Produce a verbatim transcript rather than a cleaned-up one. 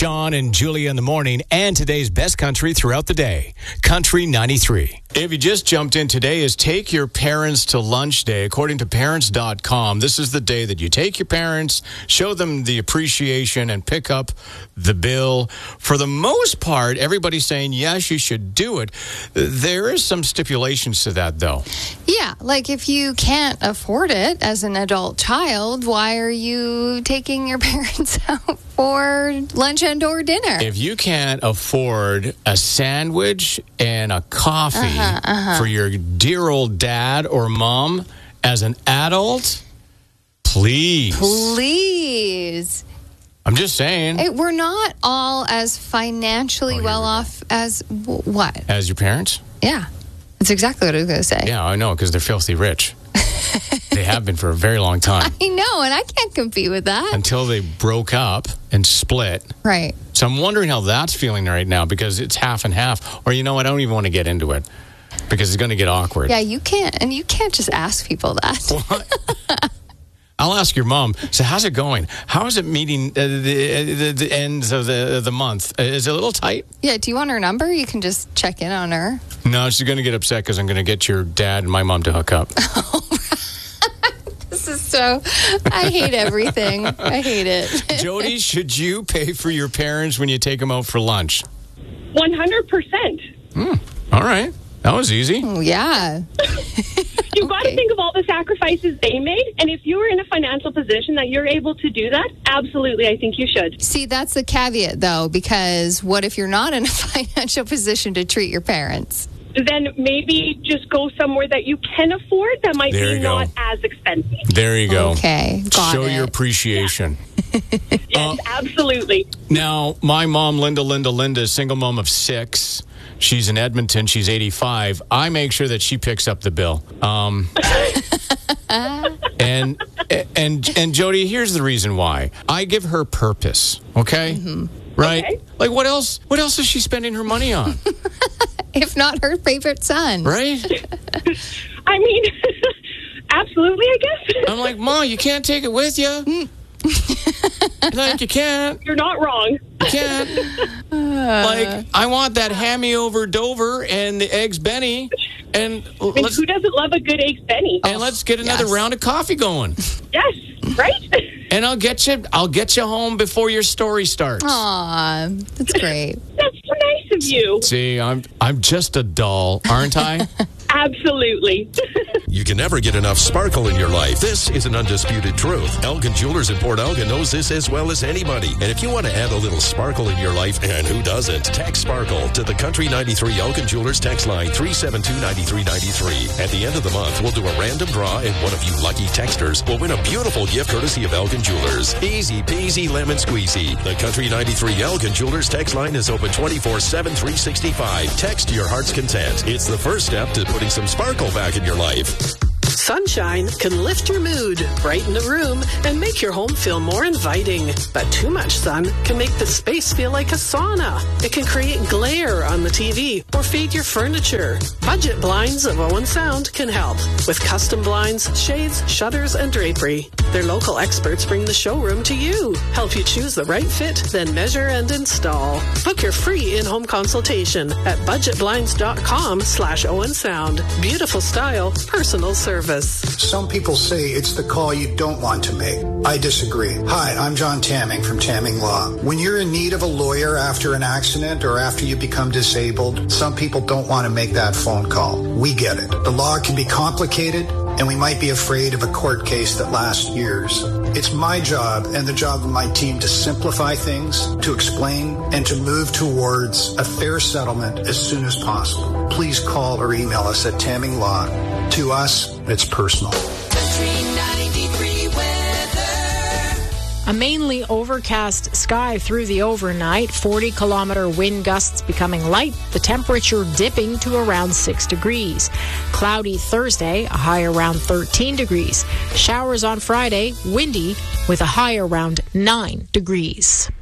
Sean and Julia in the morning, and today's best country throughout the day. Country ninety-three. If you just jumped in, today is Take Your Parents to Lunch Day. According to parents dot com, this is the day that you take your parents, show them the appreciation, and pick up the bill. For the most part, everybody's saying, yes, you should do it. There is some stipulations to that, though. Yeah, like if you can't afford it as an adult child, why are you taking your parents out for lunch and or dinner? If you can't afford a sandwich and a coffee uh-huh, uh-huh. for your dear old dad or mom as an adult, please. Please. I'm just saying. Hey, we're not all as financially oh, well off as w- what? As your parents? Yeah. That's exactly what I was going to say. Yeah, I know, because they're filthy rich. They have been for a very long time. I know, and I can't compete with that. Until they broke up and split. Right. So I'm wondering how that's feeling right now, because it's half and half. Or, you know, I don't even want to get into it, because it's going to get awkward. Yeah, you can't, and you can't just ask people that. What? I'll ask your mom. So how's it going? How is it meeting uh, the, the the ends of the the month? Uh, is it a little tight? Yeah. Do you want her number? You can just check in on her. No, she's going to get upset because I'm going to get your dad and my mom to hook up. This is so... I hate everything. I hate it. Jody, should you pay for your parents when you take them out for lunch? one hundred percent. Mm, all right. That was easy. Oh, yeah. You've got to think of all the sacrifices they made, and if you were in a financial position that you're able to do that, absolutely, I think you should. See, that's the caveat, though, because what if you're not in a financial position to treat your parents? Then maybe just go somewhere that you can afford that might there be you not go. as expensive. There you go. Okay, got Show it. your appreciation. Yes, uh, absolutely. Now, my mom, Linda, Linda, Linda, single mom of six. She's in Edmonton. She's eighty-five. I make sure that she picks up the bill. Um, and and and Jody, here's the reason why. I give her purpose. Okay, mm-hmm. right? Okay. Like what else? What else is she spending her money on? If not her favorite son, right? I mean, absolutely. I guess. I'm like, Ma, you can't take it with you. Like you can't. You're not wrong. You can't. Uh, like I want that hammy over Dover and the eggs Benny, and I mean, let's, who doesn't love a good eggs Benny? and oh, let's get another yes. round of coffee going. Yes, right. And I'll get you. I'll get you home before your story starts. Aw, that's great. That's so nice of you. See, I'm I'm just a doll, aren't I? Absolutely. You can never get enough sparkle in your life. This is an undisputed truth. Elgin Jewelers in Port Elgin knows this as well as anybody. And if you want to add a little sparkle in your life, and who doesn't, text sparkle to the Country ninety-three Elgin Jewelers text line three seven two, nine three nine three. At the end of the month, we'll do a random draw, and one of you lucky texters will win a beautiful gift courtesy of Elgin Jewelers. Easy peasy lemon squeezy. The Country ninety-three Elgin Jewelers text line is open twenty-four seven, three sixty-five. Text to your heart's content. It's the first step to putting some sparkle back in your life. Sunshine can lift your mood, brighten a room, and make your home feel more inviting. But too much sun can make the space feel like a sauna. It can create glare on the T V or fade your furniture. Budget Blinds of Owen Sound can help with custom blinds, shades, shutters, and drapery. Their local experts bring the showroom to you, help you choose the right fit, then measure and install. Book your free in-home consultation at budget blinds dot com slash Owen Sound. Beautiful style, personal service. Some people say it's the call you don't want to make. I disagree. Hi, I'm John Tamming from Tamming Law. When you're in need of a lawyer after an accident or after you become disabled, some people don't want to make that phone call. We get it. The law can be complicated, and we might be afraid of a court case that lasts years. It's my job and the job of my team to simplify things, to explain, and to move towards a fair settlement as soon as possible. Please call or email us at Tamming Law. To us, it's personal. A mainly overcast sky through the overnight, forty kilometer wind gusts becoming light, the temperature dipping to around six degrees. Cloudy Thursday, a high around thirteen degrees. Showers on Friday, windy with a high around nine degrees.